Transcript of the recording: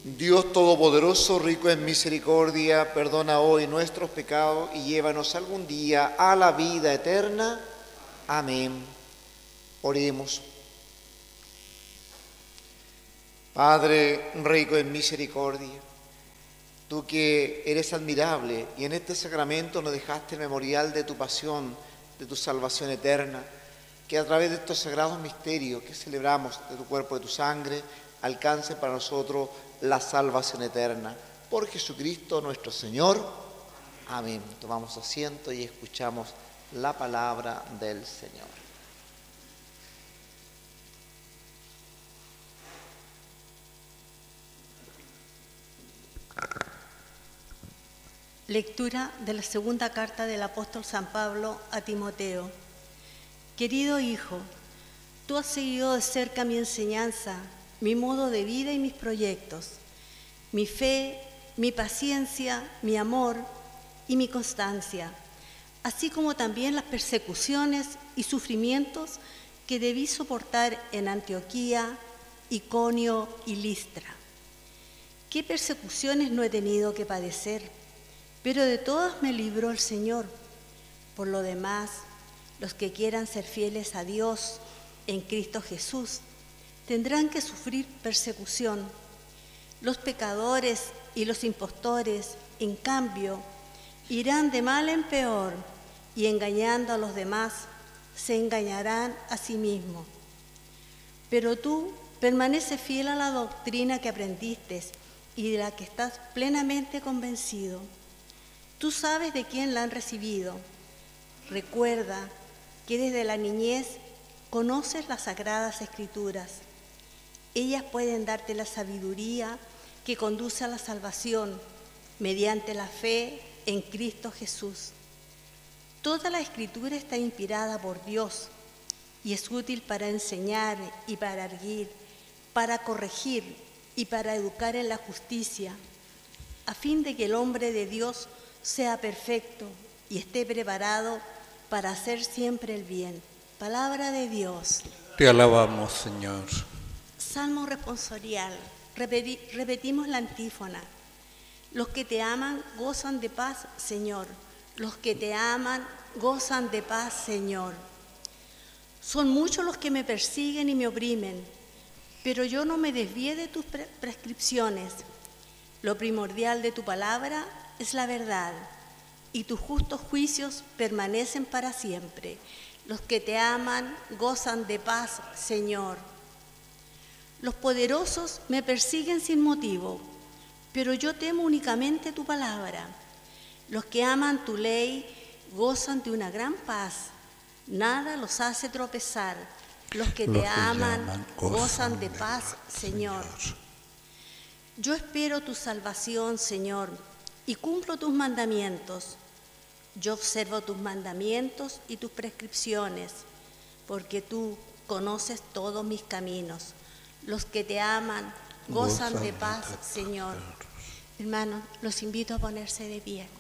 Dios Todopoderoso, rico en misericordia, perdona hoy nuestros pecados y llévanos algún día a la vida eterna. Amén. Oremos. Padre rico en misericordia, tú que eres admirable y en este sacramento nos dejaste el memorial de tu pasión, de tu salvación eterna, que a través de estos sagrados misterios que celebramos de tu cuerpo y de tu sangre, alcance para nosotros la salvación eterna. Por Jesucristo nuestro Señor. Amén. Tomamos asiento y escuchamos la palabra del Señor. Lectura de la segunda carta del apóstol San Pablo a Timoteo. Querido hijo, tú has seguido de cerca mi enseñanza, mi modo de vida y mis proyectos, mi fe, mi paciencia, mi amor y mi constancia, así como también las persecuciones y sufrimientos que debí soportar en Antioquía, Iconio y Listra. ¿Qué persecuciones no he tenido que padecer? Pero de todas me libró el Señor. Por lo demás, los que quieran ser fieles a Dios en Cristo Jesús tendrán que sufrir persecución. Los pecadores y los impostores, en cambio, irán de mal en peor y engañando a los demás, se engañarán a sí mismos. Pero tú permanece fiel a la doctrina que aprendiste y de la que estás plenamente convencido. Tú sabes de quién la han recibido. Recuerda que desde la niñez conoces las Sagradas Escrituras. Ellas pueden darte la sabiduría que conduce a la salvación mediante la fe en Cristo Jesús. Toda la Escritura está inspirada por Dios y es útil para enseñar y para erguir, para corregir y para educar en la justicia, a fin de que el hombre de Dios sea perfecto y esté preparado para hacer siempre el bien. Palabra de Dios. Te alabamos, Señor. Salmo responsorial. Repetimos la antífona. Los que te aman gozan de paz, Señor. Los que te aman gozan de paz, Señor. Son muchos los que me persiguen y me oprimen, pero yo no me desvié de tus prescripciones. Lo primordial de tu palabra es la verdad, y tus justos juicios permanecen para siempre. Los que te aman gozan de paz, Señor. Los poderosos me persiguen sin motivo, pero yo temo únicamente tu palabra. Los que aman tu ley gozan de una gran paz. Nada los hace tropezar. Los que te aman gozan de paz, Señor. Yo espero tu salvación, Señor, y cumplo tus mandamientos. Yo observo tus mandamientos y tus prescripciones, porque tú conoces todos mis caminos. Los que te aman gozan de paz, Señor. Hermanos, los invito a ponerse de pie.